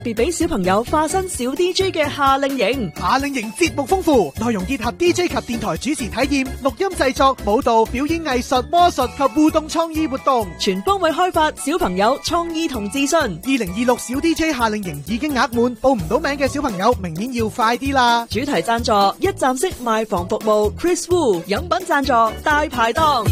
別俾小朋友化身小 DJ 嘅夏令營。 夏令營節目豐富，內容結合 DJ 及電台主持體驗、錄音製作、舞蹈、表演藝術、魔術及互動創意活動， 全方位開發小朋友創意同自信。 2026小 DJ 夏令營已經額滿，報唔到名嘅小朋友明年要快啲啦！ 主題贊助一站式賣房服務 Chris Wu， 飲品贊助大排檔。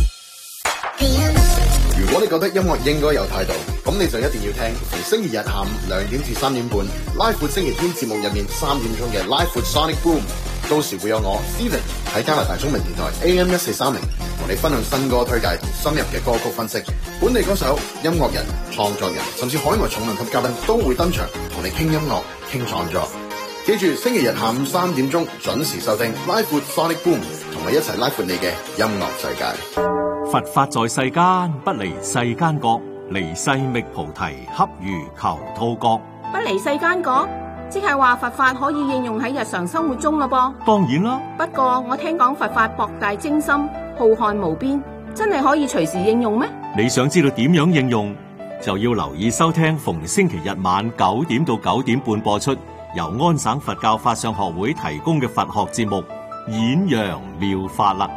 如果你覺得音樂應該有態度，咁你就一定要聽逢星期日下午2點至3點半拉闊星期天節目入面3點鐘嘅拉闊 Sonic Boom， 到時會有我 Steven 喺加拿大中文電台 AM1430同你分享新歌推介同深入嘅歌曲分析，本地歌手、音樂人、創作人甚至海外重量級嘉賓都會登場同你傾音樂、傾創作。記住星期日下午3點鐘準時收聽拉闊 Sonic Boom， 同我一齊拉闊你嘅音樂世界。 佛法在世間，不離世間覺，離世覓菩提，恰如求兔角。 不離世間覺，即係話佛法可以應用喺日常生活中咯噃。 當然啦， 不過我聽講佛法博大精深，浩瀚無邊，真係可以隨時應用咩？ 你想知道點樣應用，就要留意收聽逢星期日晚9點到9點半播出，由安省佛教法相學會提供嘅佛學節目《演揚妙法》啦。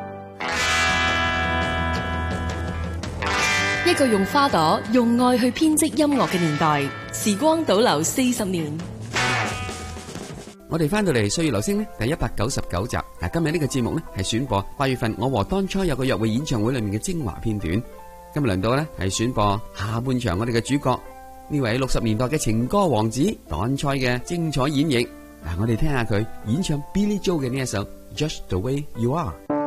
一個用花朵、用愛去編織音樂嘅年代，時光倒流40年。 我哋翻到嚟《歲月留聲》呢第199集。今日呢個節目呢係選播8月份我和當初有個約會演唱會裏面嘅精華片段。今日輪到呢係選播下半場我哋嘅主角呢位60年代嘅情歌王子當初嘅精彩演繹。我哋聽下佢演唱 Billy Joel 嘅呢一首《Just the Way You Are》。